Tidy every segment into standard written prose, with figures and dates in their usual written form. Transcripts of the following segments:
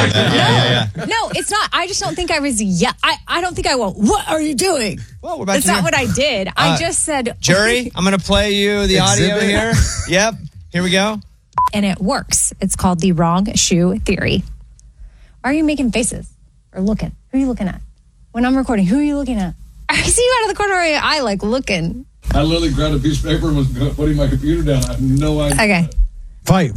Yeah. No, it's not. I just don't think I was. Yeah, I don't think I went. What are you doing? Well, we're about That's to not hear. what I did. I just said. Jury, I'm going to play you the audio here. Yep. Here we go. And it works. It's called the wrong shoe theory. Why are you making faces or looking? Who are you looking at? When I'm recording, who are you looking at? I see you out of the corner of your eye, like looking. I literally grabbed a piece of paper and was putting my computer down. I have no idea. Okay. Fight.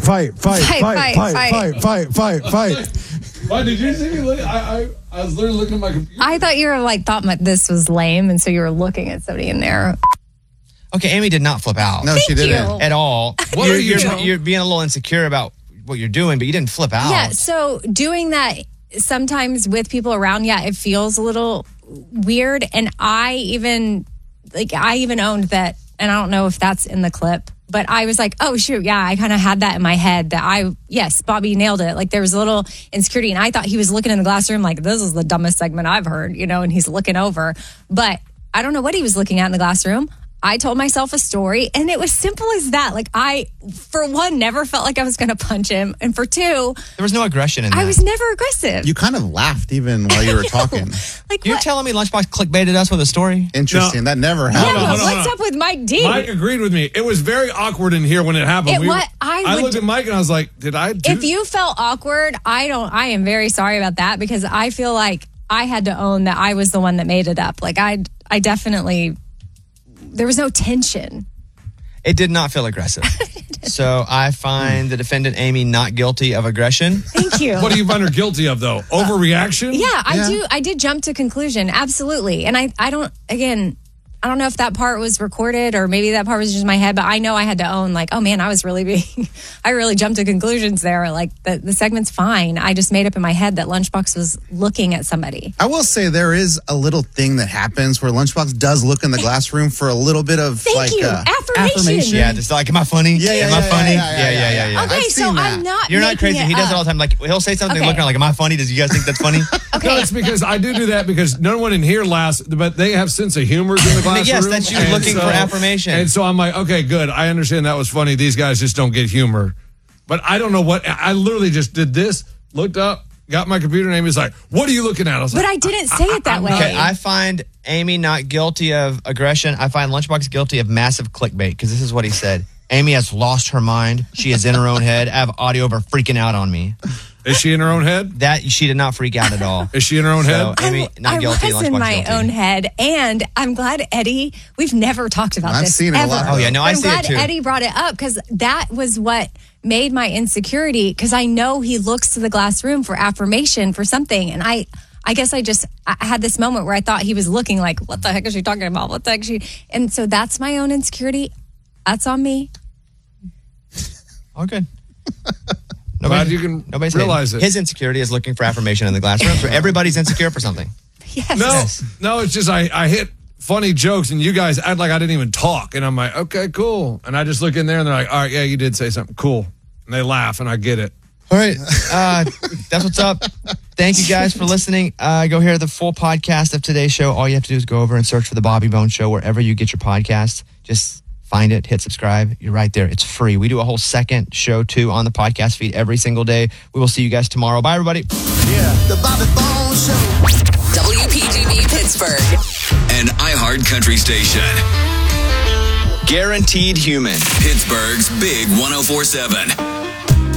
Why did you see me look? I was literally looking at my computer. I thought you were like, this was lame, and so you were looking at somebody in there. Okay, Amy did not flip out. No, she didn't. you. At all. What are you You're being a little insecure about what you're doing, but you didn't flip out. Yeah, so doing that sometimes with people around, it feels a little weird. And I even owned that, and I don't know if that's in the clip, but I was like, oh, shoot, yeah, I kind of had that in my head that yes, Bobby nailed it. Like there was a little insecurity, and I thought he was looking in the glass room like, this is the dumbest segment I've heard, and he's looking over. But I don't know what he was looking at in the glass room. I told myself a story, and it was simple as that. Like I, for one, never felt like I was going to punch him. And for two, there was no aggression in that. I was never aggressive. You kind of laughed even while you were talking. Like You're what? telling me Lunchbox clickbaited us with a story? Interesting. No. That never Yeah, happened. but what's up with Mike D? Mike agreed with me. It was very awkward in here when it happened. I looked at Mike and I was like, did I do If you felt awkward, I am very sorry about that, because I feel like I had to own that I was the one that made it up. Like I definitely, there was no tension. It did not feel aggressive. So I find the defendant, Amy, not guilty of aggression. Thank you. What do you find her guilty of, though? Overreaction? Yeah, I did jump to conclusion. Absolutely. And I don't know if that part was recorded or maybe that part was just in my head, but I know I had to own like, oh man, I really jumped to conclusions there. Like the segment's fine. I just made up in my head that Lunchbox was looking at somebody. I will say there is a little thing that happens where Lunchbox does look in the glass room for a little bit of Thank you. Affirmation. Yeah, just like, am I funny? Yeah, am I funny? Yeah. Okay, I've so seen that. I'm not. You're not making crazy. He does it up. all the time. Like he'll say something, Okay. looking like, am I funny? Does you guys think that's funny? Okay. No, it's because I do that because no one in here laughs, but they have sense of humor in the classroom. Yes, that's you looking for affirmation. And so I'm like, okay, good. I understand that was funny. These guys just don't get humor. But I don't know what. I literally just did this, looked up, got my computer, and Amy's like, what are you looking at? I was But like, I didn't say it that way. Okay, I find Amy not guilty of aggression. I find Lunchbox guilty of massive clickbait, because this is what he said. Amy has lost her mind. She is in her own head. I have audio of her freaking out on me. Is she in her own head? That she did not freak out at all. Is she in her own head? Amy, not guilty. I was in Lunchbox my guilty. own head, and I'm glad Eddie. We've never talked about I've this. seen it a ever. lot. Oh, yeah, no, But I I'm see it glad too. Eddie brought it up, because that was what made my insecurity. Because I know he looks to the glass room for affirmation for something, and I guess I had this moment where I thought he was looking like, what the heck is she talking about? What the heck is she? And so that's my own insecurity. That's on me. Oh, good. Glad you can Nobody's realize hating. it. His insecurity is looking for affirmation in the classroom. So everybody's insecure for something. Yes. No, it's just I hit funny jokes and you guys act like I didn't even talk. And I'm like, okay, cool. And I just look in there and they're like, all right, yeah, you did say something. Cool. And they laugh and I get it. All right. That's what's up. Thank you guys for listening. Go hear the full podcast of today's show. All you have to do is go over and search for The Bobby Bones Show wherever you get your podcast. Just find it, hit subscribe. You're right there. It's free. We do a whole second show, too, on the podcast feed every single day. We will see you guys tomorrow. Bye, everybody. The Bobby Bones Show. WPGB Pittsburgh. An iHeart Country station. Guaranteed human. Pittsburgh's Big 104.7.